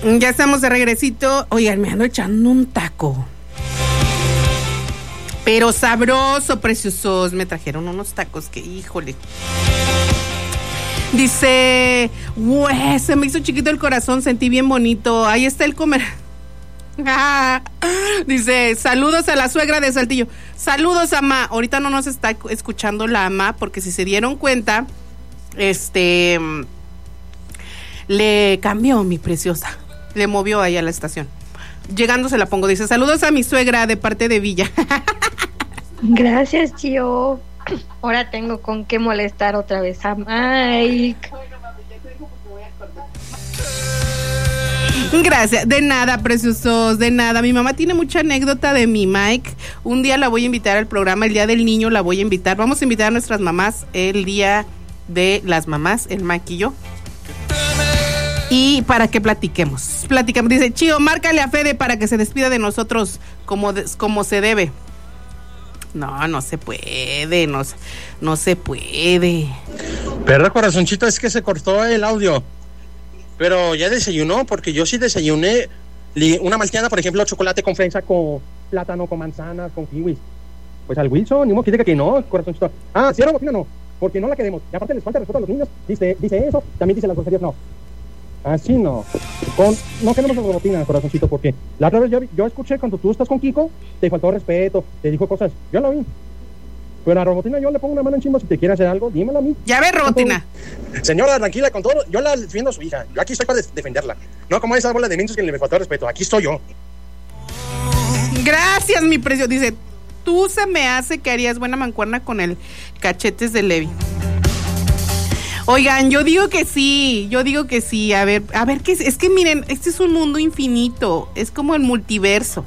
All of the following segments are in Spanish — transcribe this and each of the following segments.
Ya estamos de regresito. Oigan, me ando echando un taco. Pero sabroso, preciosos. Me trajeron unos tacos que, híjole. Dice, se me hizo chiquito el corazón, sentí bien bonito. Ahí está el comer. Dice, saludos a la suegra de Saltillo. Saludos, ama. Ahorita no nos está escuchando la ama, porque si se dieron cuenta, le cambió, mi preciosa. Le movió ahí a la estación. Llegando se la pongo. Dice, saludos a mi suegra de parte de Villa. Gracias, tío. Ahora tengo con qué molestar otra vez a Mike. Gracias, de nada, preciosos, de nada. Mi mamá tiene mucha anécdota de mi Mike. Un día la voy a invitar al programa, el Día del Niño la voy a invitar. Vamos a invitar a nuestras mamás el Día de las Mamás, el Mike y yo. Y para que platiquemos. Dice, Chío, márcale a Fede para que se despida de nosotros como se debe. No se puede, no se puede. Perdón, corazoncito, es que se cortó el audio. Pero ya desayunó, porque yo sí desayuné una malteada, por ejemplo, chocolate con fresa, con plátano, con manzana, con kiwis. Pues al Wilson, ni modo que diga que no, corazoncito. Ah, ¿sí era botina? No, porque no la queremos. Y aparte les falta respeto a los niños, dice eso, también dice las groserías, no. Así no. No queremos la robotina, corazoncito, porque la otra vez yo escuché cuando tú estás con Kiko, te faltó respeto, te dijo cosas, yo lo vi. Pero a Robotina yo le pongo una mano encima, si te quiere hacer algo, dímelo a mí. Ya ves, Robotina. Señora, tranquila, con todo, yo la defiendo a su hija, yo aquí estoy para defenderla. No como esa bola de niños que le faltó respeto, aquí estoy yo. Gracias, mi precio. Dice, tú se me hace que harías buena mancuerna con el Cachetes de Levi. Oigan, yo digo que sí. A ver, ¿qué es que miren, este es un mundo infinito, es como el multiverso.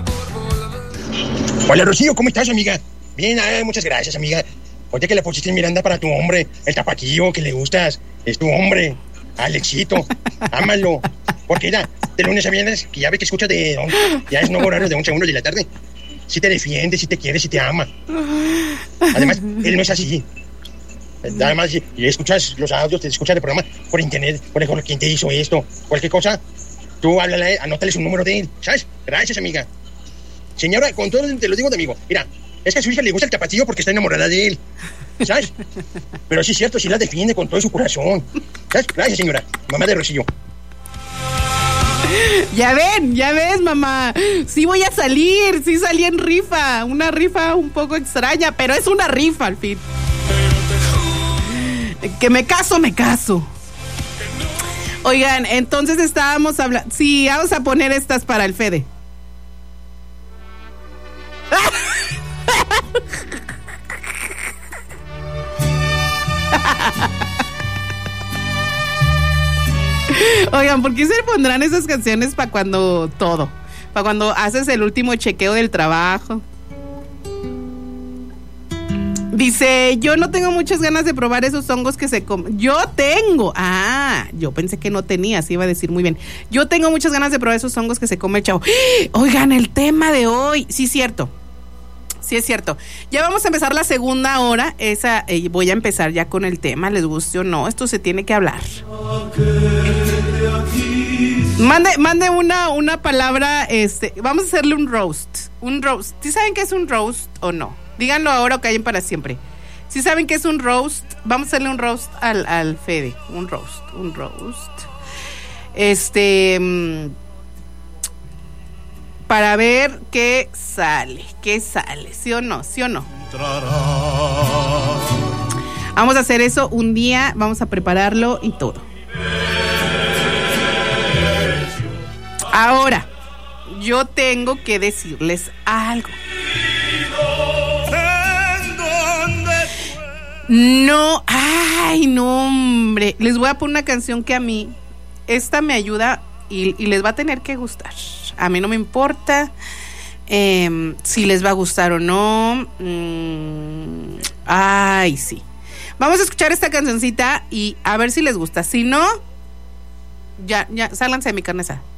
Hola, Rocío, ¿cómo estás, amiga? Bien, muchas gracias, amiga. Oye, que le pusiste en Miranda para tu hombre, el tapaquillo, que le gustas, es tu hombre, Alexito, ámalo. Porque era de lunes a viernes, que ya ve que escucha ya es nuevo horario de 11 a 1 de la tarde. Si te defiende, si te quiere, si te ama. Además, él no es así. Además, si escuchas los audios, te escuchas el programa por internet, por ejemplo, quién te hizo esto, cualquier cosa, tú háblale, anótale su número de él, ¿sabes? Gracias, amiga. Señora, con todo te lo digo de amigo, mira, es que a su hija le gusta el tapatío porque está enamorada de él, ¿sabes? Pero sí es cierto, sí la defiende con todo su corazón, ¿sabes? Gracias, señora, mamá de Rocío. Ya ves, mamá, sí voy a salir, sí salí en rifa, una rifa un poco extraña, pero es una rifa al fin. Que me caso. Oigan, entonces estábamos hablando. Sí, vamos a poner estas para el Fede. Oigan, ¿por qué se pondrán esas canciones para cuando todo? Para cuando haces el último chequeo del trabajo. Dice, yo no tengo muchas ganas de probar esos hongos que se comen. Yo tengo. Yo pensé que no tenía, así iba a decir muy bien. Yo tengo muchas ganas de probar esos hongos que se come el chavo. Oigan, el tema de hoy. Sí, cierto. Sí, es cierto. Ya vamos a empezar la segunda hora. Voy a empezar ya con el tema, les guste o no. Esto se tiene que hablar. Mande una palabra. Vamos a hacerle un roast. ¿Sí saben qué es un roast o no? Díganlo ahora o callen para siempre. Si saben que es un roast, vamos a hacerle un roast al Fede. Un roast. Para ver qué sale, ¿sí o no? Vamos a hacer eso un día, vamos a prepararlo y todo. Ahora, yo tengo que decirles algo. No, hombre. Les voy a poner una canción que a mí, esta me ayuda y les va a tener que gustar. A mí no me importa si les va a gustar o no. Sí. Vamos a escuchar esta cancioncita y a ver si les gusta. Si no, ya, sálganse de mi carne asada.